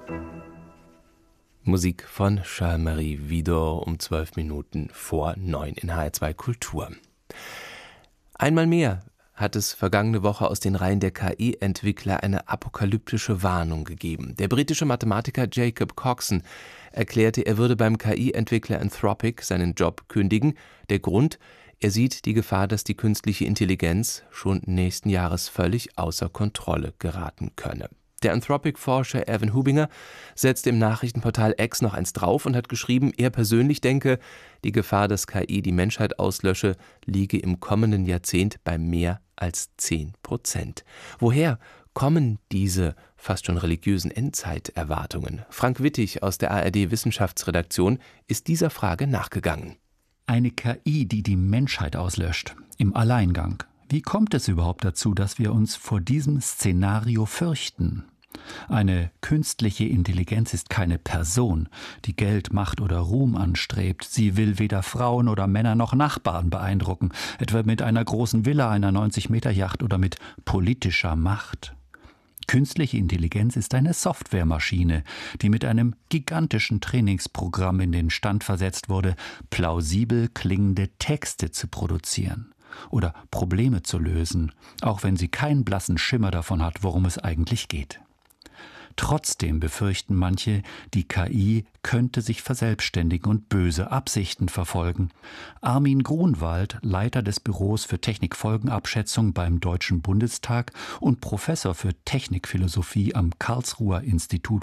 Musik von Charles-Marie Widor um 12 Minuten vor 9 in HR2 Kultur. Einmal mehr hat es vergangene Woche aus den Reihen der KI-Entwickler eine apokalyptische Warnung gegeben. Der britische Mathematiker Jacob Coxon erklärte, er würde beim KI-Entwickler Anthropic seinen Job kündigen. Der Grund: Er sieht die Gefahr, dass die künstliche Intelligenz schon nächsten Jahres völlig außer Kontrolle geraten könne. Der Anthropic-Forscher Evan Hubinger setzte im Nachrichtenportal X noch eins drauf und hat geschrieben, er persönlich denke, die Gefahr, dass KI die Menschheit auslösche, liege im kommenden Jahrzehnt bei mehr als 10%. Woher kommen diese fast schon religiösen Endzeiterwartungen? Frank Wittig aus der ARD-Wissenschaftsredaktion ist dieser Frage nachgegangen. Eine KI, die die Menschheit auslöscht, im Alleingang. Wie kommt es überhaupt dazu, dass wir uns vor diesem Szenario fürchten? Eine künstliche Intelligenz ist keine Person, die Geld, Macht oder Ruhm anstrebt. Sie will weder Frauen oder Männer noch Nachbarn beeindrucken, etwa mit einer großen Villa, einer 90-Meter-Yacht oder mit politischer Macht. Künstliche Intelligenz ist eine Softwaremaschine, die mit einem gigantischen Trainingsprogramm in den Stand versetzt wurde, plausibel klingende Texte zu produzieren oder Probleme zu lösen, auch wenn sie keinen blassen Schimmer davon hat, worum es eigentlich geht. Trotzdem befürchten manche, die KI könnte sich verselbstständigen und böse Absichten verfolgen. Armin Grunwald, Leiter des Büros für Technikfolgenabschätzung beim Deutschen Bundestag und Professor für Technikphilosophie am Karlsruher Institut